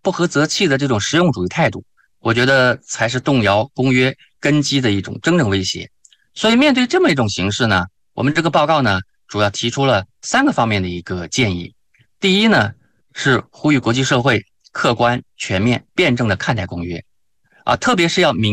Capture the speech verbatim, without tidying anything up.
不合则弃的这种实用主义态度，我觉得才是动摇公约根基的一种真正威胁。所以面对这么一种形势呢，我们这个报告呢，主要提出了三个方面的一个建议。第一呢，是呼吁国际社会客观、全面、辩证的看待公约啊，特别是要明